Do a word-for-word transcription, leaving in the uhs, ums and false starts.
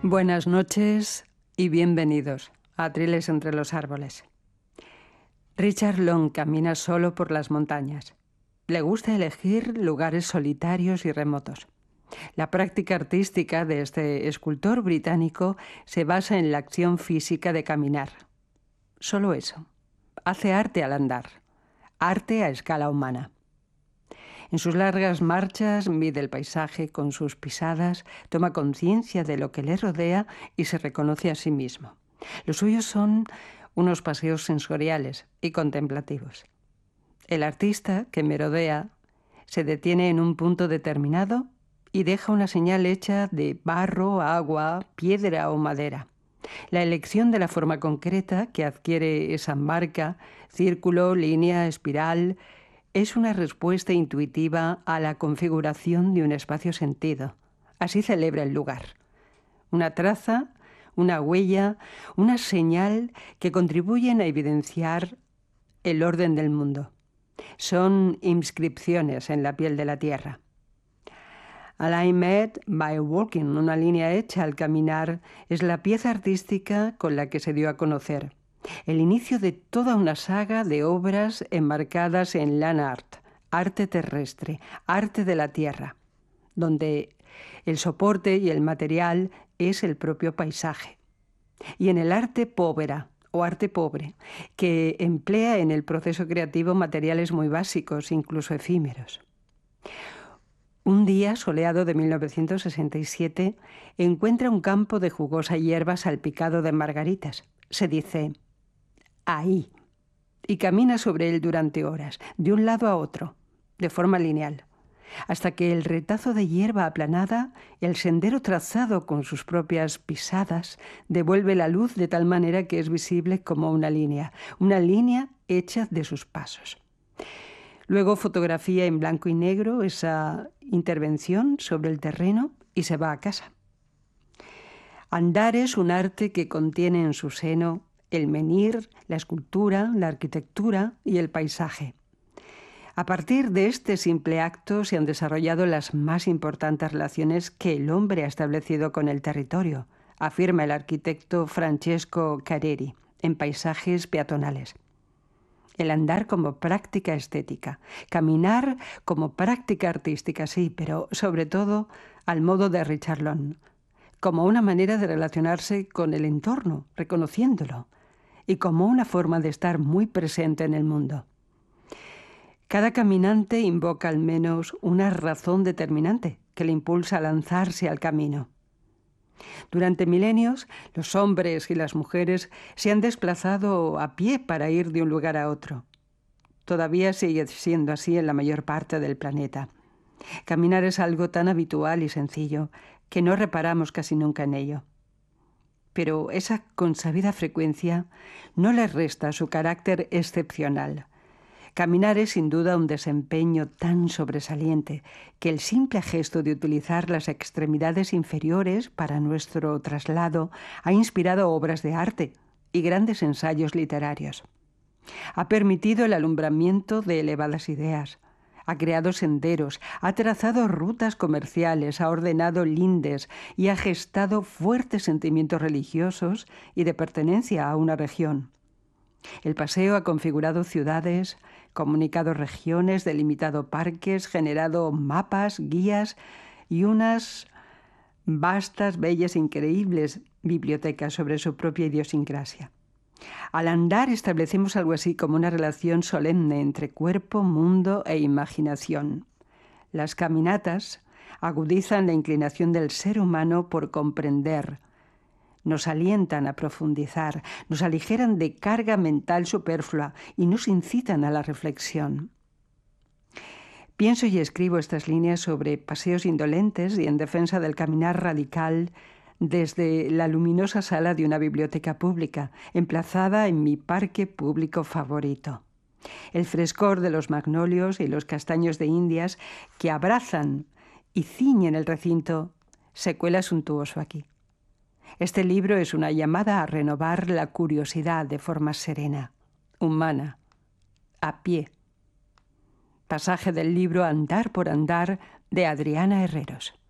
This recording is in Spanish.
Buenas noches y bienvenidos a Triles entre los árboles. Richard Long camina solo por las montañas. Le gusta elegir lugares solitarios y remotos. La práctica artística de este escultor británico se basa en la acción física de caminar. Solo eso. Hace arte al andar. Arte a escala humana. En sus largas marchas mide el paisaje con sus pisadas, toma conciencia de lo que le rodea y se reconoce a sí mismo. Los suyos son unos paseos sensoriales y contemplativos. El artista que merodea se detiene en un punto determinado y deja una señal hecha de barro, agua, piedra o madera. La elección de la forma concreta que adquiere esa marca, círculo, línea, espiral, es una respuesta intuitiva a la configuración de un espacio sentido. Así celebra el lugar. Una traza, una huella, una señal que contribuyen a evidenciar el orden del mundo. Son inscripciones en la piel de la tierra. A line made by walking, una línea hecha al caminar, es la pieza artística con la que se dio a conocer. El inicio de toda una saga de obras enmarcadas en land art, arte terrestre, arte de la tierra, donde el soporte y el material es el propio paisaje. Y en el arte povera o arte pobre, que emplea en el proceso creativo materiales muy básicos, incluso efímeros. Un día soleado de mil novecientos sesenta y siete encuentra un campo de jugosa hierba salpicado de margaritas. Se dice: ahí, y camina sobre él durante horas, de un lado a otro, de forma lineal, hasta que el retazo de hierba aplanada, el sendero trazado con sus propias pisadas, devuelve la luz de tal manera que es visible como una línea, una línea hecha de sus pasos. Luego fotografía en blanco y negro esa intervención sobre el terreno y se va a casa. Andar es un arte que contiene en su seno el menhir, la escultura, la arquitectura y el paisaje. A partir de este simple acto se han desarrollado las más importantes relaciones que el hombre ha establecido con el territorio, afirma el arquitecto Francesco Carreri, en Paisajes peatonales. El andar como práctica estética, caminar como práctica artística, sí, pero sobre todo al modo de Richard Long, como una manera de relacionarse con el entorno, reconociéndolo, y como una forma de estar muy presente en el mundo. Cada caminante invoca al menos una razón determinante que le impulsa a lanzarse al camino. Durante milenios, los hombres y las mujeres se han desplazado a pie para ir de un lugar a otro. Todavía sigue siendo así en la mayor parte del planeta. Caminar es algo tan habitual y sencillo que no reparamos casi nunca en ello. Pero esa consabida frecuencia no le resta su carácter excepcional. Caminar es sin duda un desempeño tan sobresaliente que el simple gesto de utilizar las extremidades inferiores para nuestro traslado ha inspirado obras de arte y grandes ensayos literarios. Ha permitido el alumbramiento de elevadas ideas, ha creado senderos, ha trazado rutas comerciales, ha ordenado lindes y ha gestado fuertes sentimientos religiosos y de pertenencia a una región. El paseo ha configurado ciudades, comunicado regiones, delimitado parques, generado mapas, guías y unas vastas, bellas e increíbles bibliotecas sobre su propia idiosincrasia. Al andar establecemos algo así como una relación solemne entre cuerpo, mundo e imaginación. Las caminatas agudizan la inclinación del ser humano por comprender, nos alientan a profundizar, nos aligeran de carga mental superflua y nos incitan a la reflexión. Pienso y escribo estas líneas sobre paseos indolentes y en defensa del caminar radical desde la luminosa sala de una biblioteca pública, emplazada en mi parque público favorito. El frescor de los magnolios y los castaños de Indias que abrazan y ciñen el recinto se cuela suntuoso aquí. Este libro es una llamada a renovar la curiosidad de forma serena, humana, a pie. Pasaje del libro Andar por andar de Adriana Herreros.